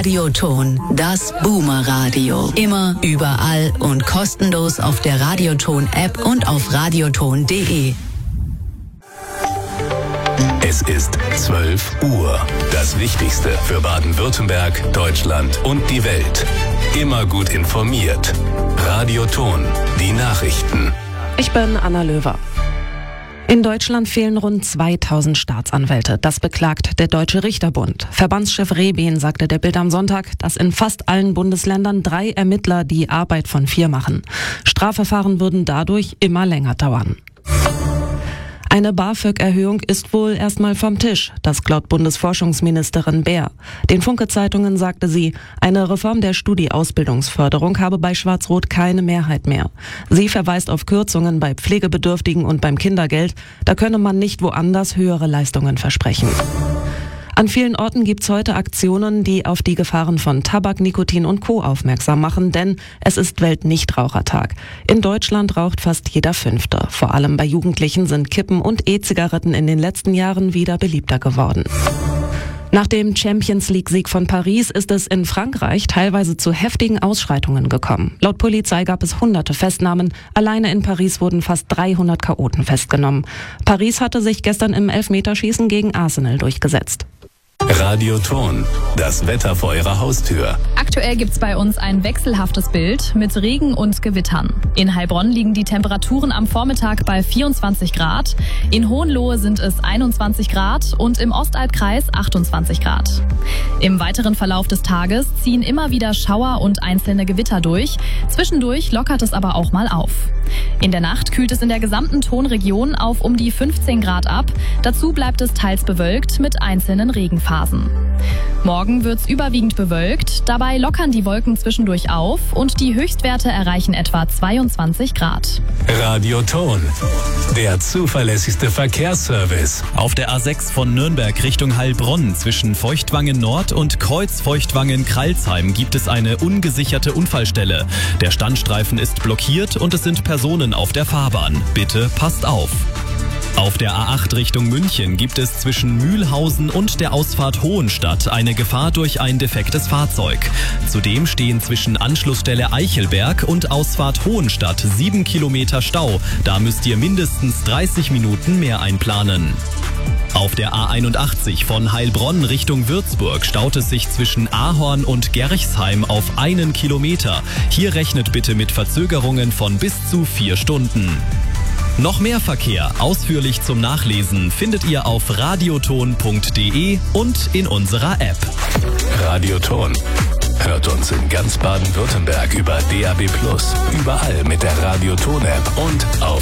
Radioton, das Boomer-Radio. Immer, überall und kostenlos auf der Radioton-App und auf radioton.de. Es ist 12 Uhr. Das Wichtigste für Baden-Württemberg, Deutschland und die Welt. Immer gut informiert. Radioton, die Nachrichten. Ich bin Anna Löwer. In Deutschland fehlen rund 2000 Staatsanwälte. Das beklagt der Deutsche Richterbund. Verbandschef Rehben sagte der Bild am Sonntag, dass in fast allen Bundesländern 3 Ermittler die Arbeit von 4 machen. Strafverfahren würden dadurch immer länger dauern. Eine BAföG-Erhöhung ist wohl erstmal vom Tisch, das glaubt Bundesforschungsministerin Baer. Den Funke-Zeitungen sagte sie, eine Reform der Studi-Ausbildungsförderung habe bei Schwarz-Rot keine Mehrheit mehr. Sie verweist auf Kürzungen bei Pflegebedürftigen und beim Kindergeld. Da könne man nicht woanders höhere Leistungen versprechen. An vielen Orten gibt's heute Aktionen, die auf die Gefahren von Tabak, Nikotin und Co. aufmerksam machen, denn es ist Weltnichtrauchertag. In Deutschland raucht fast jeder 5. Vor allem bei Jugendlichen sind Kippen und E-Zigaretten in den letzten Jahren wieder beliebter geworden. Nach dem Champions-League-Sieg von Paris ist es in Frankreich teilweise zu heftigen Ausschreitungen gekommen. Laut Polizei gab es hunderte Festnahmen. Alleine in Paris wurden fast 300 Chaoten festgenommen. Paris hatte sich gestern im Elfmeterschießen gegen Arsenal durchgesetzt. Radioton, das Wetter vor Ihrer Haustür. Aktuell gibt's bei uns ein wechselhaftes Bild mit Regen und Gewittern. In Heilbronn liegen die Temperaturen am Vormittag bei 24 Grad. In Hohenlohe sind es 21 Grad und im Ostalbkreis 28 Grad. Im weiteren Verlauf des Tages ziehen immer wieder Schauer und einzelne Gewitter durch. Zwischendurch lockert es aber auch mal auf. In der Nacht kühlt es in der gesamten Tonregion auf um die 15 Grad ab. Dazu bleibt es teils bewölkt mit einzelnen Regenphasen. Morgen wird's überwiegend bewölkt, dabei lockern die Wolken zwischendurch auf und die Höchstwerte erreichen etwa 22 Grad. Radioton, der zuverlässigste Verkehrsservice. Auf der A6 von Nürnberg Richtung Heilbronn zwischen Feuchtwangen Nord und Kreuz-Feuchtwangen-Kralsheim gibt es eine ungesicherte Unfallstelle. Der Standstreifen ist blockiert und es sind Personen auf der Fahrbahn. Bitte passt auf. Auf der A8 Richtung München gibt es zwischen Mühlhausen und der Ausfahrt Hohenstadt eine Gefahr durch ein defektes Fahrzeug. Zudem stehen zwischen Anschlussstelle Eichelberg und Ausfahrt Hohenstadt 7 Kilometer Stau. Da müsst ihr mindestens 30 Minuten mehr einplanen. Auf der A81 von Heilbronn Richtung Würzburg staut es sich zwischen Ahorn und Gerchsheim auf 1 Kilometer. Hier rechnet bitte mit Verzögerungen von bis zu 4 Stunden. Noch mehr Verkehr, ausführlich zum Nachlesen, findet ihr auf radioton.de und in unserer App. Radioton. Hört uns in ganz Baden-Württemberg über DAB+, überall mit der Radioton-App und auf